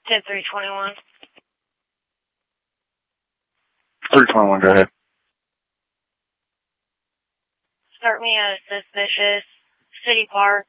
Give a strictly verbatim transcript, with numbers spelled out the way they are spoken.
ten three twenty-one. three twenty-one, go ahead. Start me at a suspicious City Park,